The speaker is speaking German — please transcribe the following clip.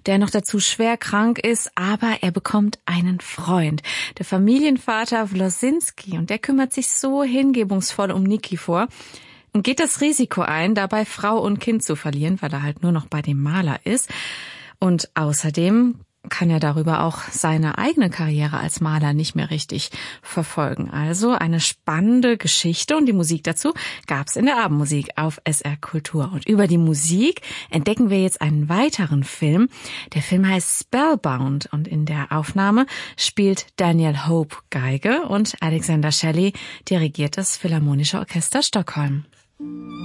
der noch dazu schwer krank ist, aber er bekommt einen Freund, der Familienvater Wlosinski, und der kümmert sich so hingebungsvoll um Nikifor und geht das Risiko ein, dabei Frau und Kind zu verlieren, weil er halt nur noch bei dem Maler ist. Und außerdem kann er darüber auch seine eigene Karriere als Maler nicht mehr richtig verfolgen. Also eine spannende Geschichte, und die Musik dazu gab's in der Abendmusik auf SR Kultur. Und über die Musik entdecken wir jetzt einen weiteren Film. Der Film heißt Spellbound, und in der Aufnahme spielt Daniel Hope Geige und Alexander Shelley dirigiert das Philharmonische Orchester Stockholm.